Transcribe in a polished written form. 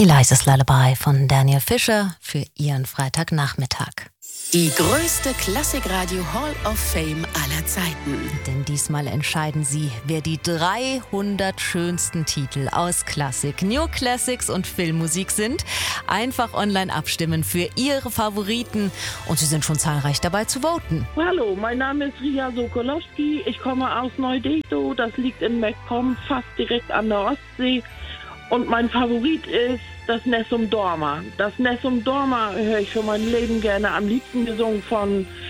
Eliza's Lullaby von Daniel Fischer für Ihren Freitagnachmittag. Die größte Klassikradio Hall of Fame aller Zeiten. Denn diesmal entscheiden Sie, wer die 300 schönsten Titel aus Klassik, New Classics und Filmmusik sind. Einfach online abstimmen für Ihre Favoriten und Sie sind schon zahlreich dabei zu voten. Hallo, mein Name ist Ria Sokolowski. Ich komme aus Neu-Dehtow. Das liegt in MacPom, fast direkt an der Ostsee. Und mein Favorit ist das Nessun Dorma. Das Nessun Dorma höre ich für mein Leben gerne, am liebsten gesungen von